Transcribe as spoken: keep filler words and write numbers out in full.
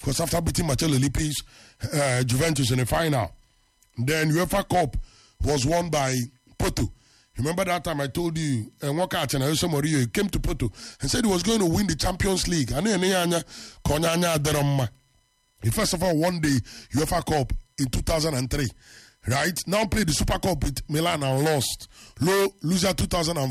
course, after beating Marcello Lippi's uh, Juventus in the final. Then UEFA Cup was won by Porto. Remember that time I told you, and Waka and Jose Mourinho came to Porto and said he was going to win the Champions League. And then he first of all won the UEFA Cup in two thousand three. Right? Now played the Super Cup with Milan and lost. Low loser two thousand